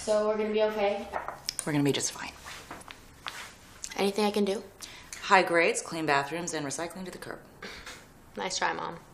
So we're gonna be okay? We're gonna be just fine. Anything I can do? High grades, clean bathrooms, and recycling to the curb. Nice try, Mom.